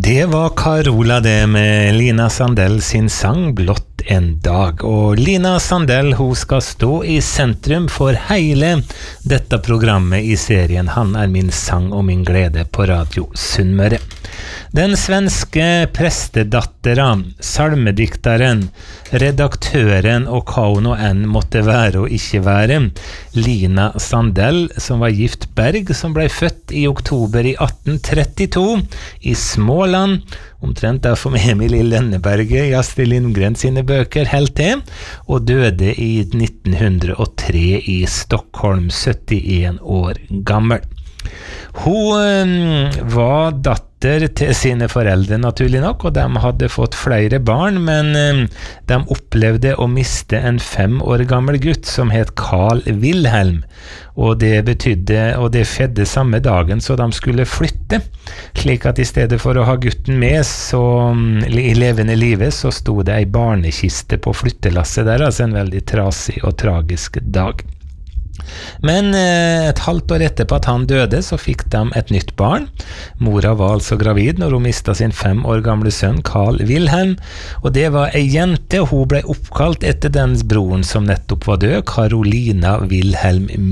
Det var Carola det med Lina Sandell sin sang Blått en dag. Og Lina Sandell, hun skal stå i sentrum for hele dette programmet i serien Han min sang og min glede på Radio Sunnmøre. Den svenske prestedattera, salmediktaren, redaktøren og hva hun og enn måtte være og ikke være, Lina Sandell, som var gift Berg, som ble født i oktober i 1832 i Småland, omtrent derfor med Emil i Lønneberget i Astrid Lindgren sine bøker helt til, og døde i 1903 i Stockholm, 71 år gammel. Hun var datter til sine foreldre naturlig nok, og de hadde fått flere barn, men de opplevde å miste en 5 år gammel gutt som het Carl Wilhelm, og det fedde samme dagen så de skulle flytte, slik at i stedet for å ha gutten med i levende livet, så sto det ei barnekiste på flyttelasset der, altså en veldig trasig og tragisk dag. Men et halvt år etterpå at han døde, så fikk de et nytt barn. Mora var altså gravid når hun mistet sin 5 år gamle sønn Carl Wilhelm, og det var ei jente, og hun ble oppkalt etter den broren som nettopp var død, Carolina Wilhelm